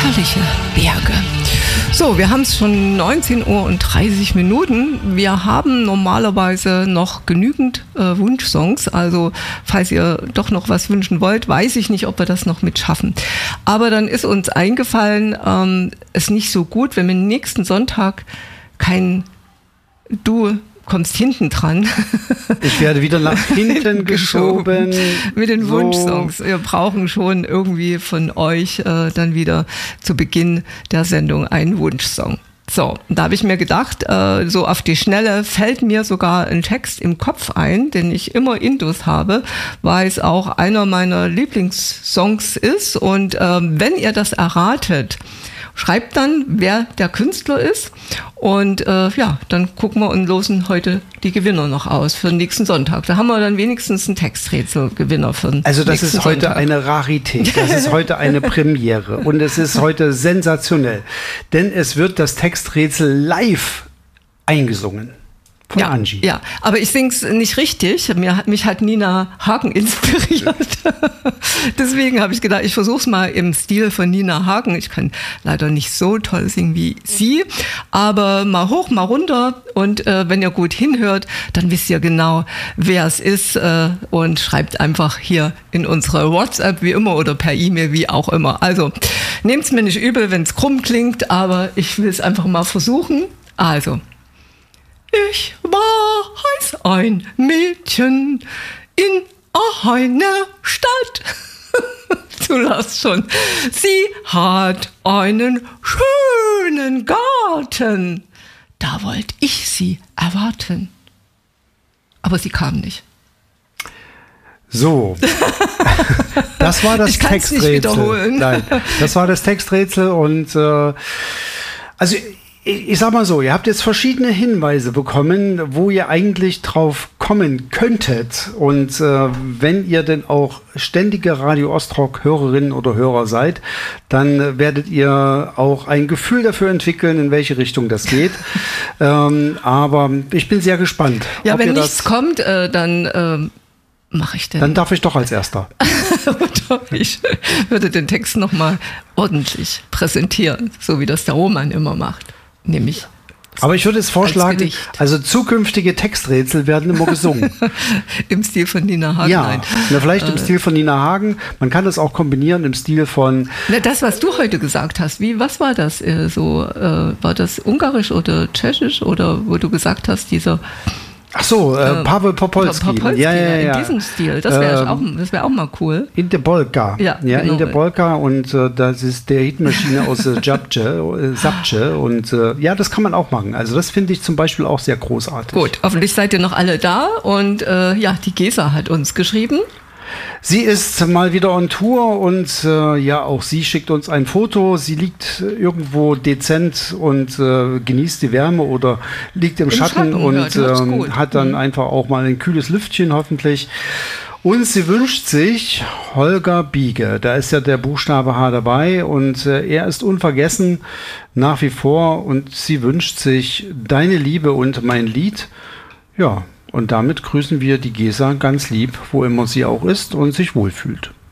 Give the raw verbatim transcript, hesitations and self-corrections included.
herrliche Berge. So, wir haben es schon neunzehn Uhr und dreißig Minuten. Wir haben normalerweise noch genügend äh, Wunschsongs. Also, falls ihr doch noch was wünschen wollt, weiß ich nicht, ob wir das noch mit schaffen. Aber dann ist uns eingefallen, ähm, es ist nicht so gut, wenn wir nächsten Sonntag kein Du kommst hinten dran. Ich werde wieder nach hinten geschoben. Mit den so. Wunschsongs. Wir brauchen schon irgendwie von euch äh, dann wieder zu Beginn der Sendung einen Wunschsong. So, da habe ich mir gedacht, äh, so auf die Schnelle fällt mir sogar ein Text im Kopf ein, den ich immer intus habe, weil es auch einer meiner Lieblingssongs ist. Und äh, wenn ihr das erratet, schreibt dann, wer der Künstler ist. Und äh, ja, dann gucken wir und losen heute die Gewinner noch aus für den nächsten Sonntag. Da haben wir dann wenigstens einen Texträtsel-Gewinner für den Also das nächsten ist heute Sonntag. Eine Rarität, das ist heute eine Premiere und es ist heute sensationell. Denn es wird das Texträtsel live eingesungen. Von Ja, Angie. ja, aber ich sing's nicht richtig. Mir hat, mich hat Nina Hagen inspiriert. Deswegen habe ich gedacht, ich versuch's mal im Stil von Nina Hagen. Ich kann leider nicht so toll singen wie sie, aber mal hoch, mal runter. Und äh, wenn ihr gut hinhört, dann wisst ihr genau, wer es ist. Äh, und schreibt einfach hier in unsere WhatsApp wie immer oder per E-Mail wie auch immer. Also nehmt's mir nicht übel, wenn's krumm klingt, aber ich will es einfach mal versuchen. Also. Ich war heiß ein Mädchen in einer Stadt. Du lachst schon. Sie hat einen schönen Garten. Da wollte ich sie erwarten. Aber sie kam nicht. So, das war das ich kann's Texträtsel. Nicht wiederholen. Nein, das war das Texträtsel und äh, also ich, ich sag mal so, ihr habt jetzt verschiedene Hinweise bekommen, wo ihr eigentlich drauf kommen könntet. Und äh, wenn ihr denn auch ständige Radio Ostrock-Hörerinnen oder Hörer seid, dann werdet ihr auch ein Gefühl dafür entwickeln, in welche Richtung das geht. ähm, aber ich bin sehr gespannt. Ja, ob wenn ihr nichts das kommt, äh, dann ähm, mache ich den. Dann darf ich doch als Erster. Ich würde den Text nochmal ordentlich präsentieren, so wie das der Roman immer macht. Nämlich. Aber ich würde es vorschlagen, also zukünftige Texträtsel werden immer gesungen. Im Stil von Nina Hagen. Ja, nein. na, vielleicht äh, im Stil von Nina Hagen. Man kann das auch kombinieren im Stil von... Na, das, was du heute gesagt hast, wie, was war das? Äh, so, äh, war das Ungarisch oder Tschechisch oder wo du gesagt hast, dieser... Ach so, äh, Paweł Popolski. Popolski. Ja, ja, ja. In diesem Stil. Das wäre ähm, auch, das wär auch mal cool. In der Polka. Ja, ja genau. In der Polka und äh, das ist der Hitmaschine aus äh, Zabce, äh, Zabce und äh, ja, das kann man auch machen. Also das finde ich zum Beispiel auch sehr großartig. Gut, hoffentlich seid ihr noch alle da und äh, ja, die Gesa hat uns geschrieben. Sie ist mal wieder on Tour und äh, ja, auch sie schickt uns ein Foto. Sie liegt irgendwo dezent und äh, genießt die Wärme oder liegt im, Im Schatten, Schatten und ja, ähm, hat dann mhm. einfach auch mal ein kühles Lüftchen hoffentlich. Und sie wünscht sich Holger Biege. Da ist ja der Buchstabe H dabei und äh, er ist unvergessen nach wie vor und sie wünscht sich Deine Liebe und mein Lied. Ja. Und damit grüßen wir die Gesa ganz lieb, wo immer sie auch ist und sich wohlfühlt.